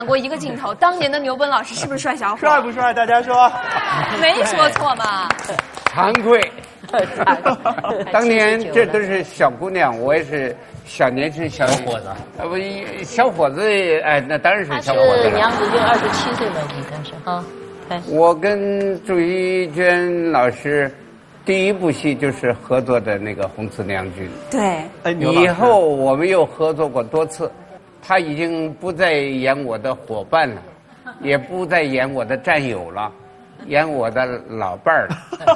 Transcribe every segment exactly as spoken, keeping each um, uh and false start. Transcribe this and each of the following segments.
过一个镜头，当年的牛犇老师是不是帅小伙？ 帅不帅？大家说， 没说错嘛。 惭愧，当年这都是小姑娘，我也是小年轻小伙子。 呃不，小伙子，哎，那当然是小伙子了。 娘子就二十七岁吧，应该是啊。 我跟朱玉娟老师。第一部戏就是合作的那个《红瓷娘君》， 对， 哎， 以后我们又合作过多次，他已经不再演我的伙伴了，也不再演我的战友了，演我的老伴儿了。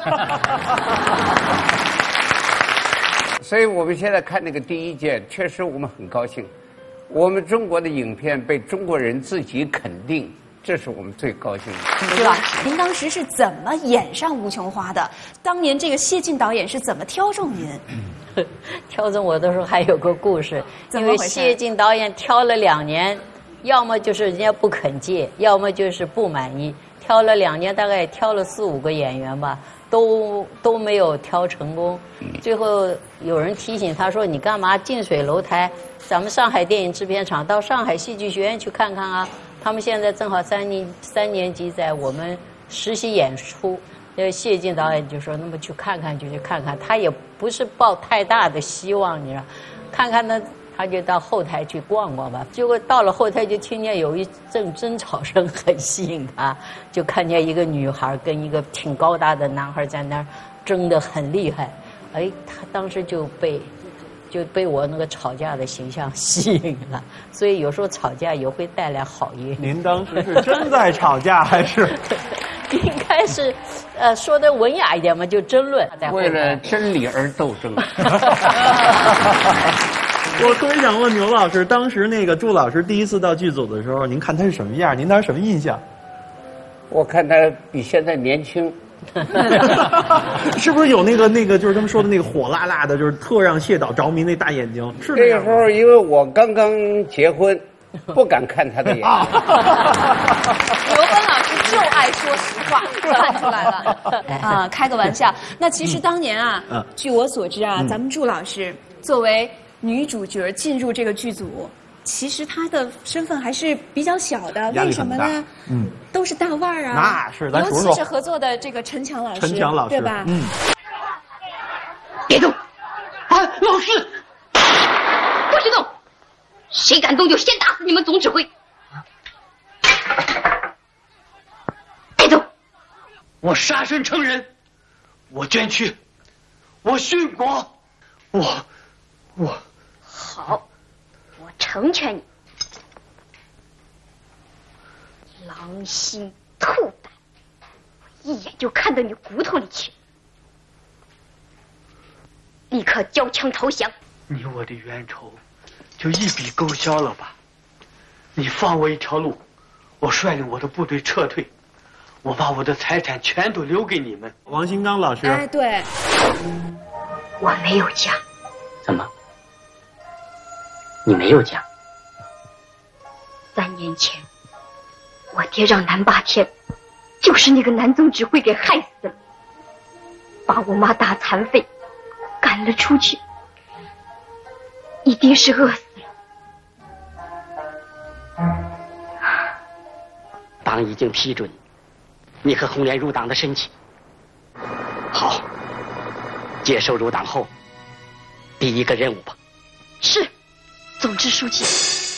所以我们现在看那个第一届，确实我们很高兴，我们中国的影片被中国人自己肯定。这是我们最高兴的。 朱老师，您当时是怎么演上吴琼花的？当年这个谢晋导演是怎么挑中您？ 挑中我的时候还有个故事，因为谢晋导演挑了两年，要么就是人家不肯借，要么就是不满意。挑了两年，大概挑了四五个演员吧，都都没有挑成功。最后有人提醒他说：“你干嘛近水楼台？咱们上海电影制片厂到上海戏剧学院去看看啊。”他们现在正好三年三年级在我们实习演出，呃，谢晋导演就说：“那么去看看就去看看。”他也不是抱太大的希望，你知道，看看呢，他就到后台去逛逛吧。结果到了后台就听见有一阵争吵声，很吸引他，就看见一个女孩跟一个挺高大的男孩在那儿争得很厉害。哎，他当时就被。就被我那个吵架的形象吸引了，所以有时候吵架也会带来好运。 您当时是真在吵架还是？ 应该是，呃，说的文雅一点嘛，就争论。 为了真理而斗争。 我特别想问牛老师，当时那个祝老师第一次到剧组的时候，您看他是什么样？您当时什么印象？ 我看他比现在年轻。 是不是有那个那个就是他们说的那个火辣辣的，就是特让谢导着迷那大眼睛？是那时候因为我刚刚结婚，不敢看他的眼睛。 刘犇老师就爱说实话，看出来了啊，开个玩笑。那其实当年啊，嗯、据我所知啊，嗯、咱们祝老师作为女主角进入这个剧组。其实他的身份还是比较小的，为什么呢？嗯，都是大腕儿啊。 那是，咱尤其是合作的这个陈强老师， 陈强老师对吧？嗯。 别动！啊，老师，不许动！谁敢动就先打死你们总指挥！别动！ 我杀身成仁，我捐躯，我殉国，我，我。 好。成全你，狼心兔胆，我一眼就看到你骨头里去，立刻交枪投降。 你我的冤仇就一笔勾销了吧？你放我一条路，我率领我的部队撤退，我把我的财产全都留给你们。 王新刚老师， 哎，对， 我没有家。 怎么？你没有家？ 三年前，我爹让南霸天，就是那个南总指挥给害死了，把我妈打残废，赶了出去，一定是饿死了。 党已经批准你和红莲入党的申请，好，接受入党后第一个任务吧。 是。总支书记。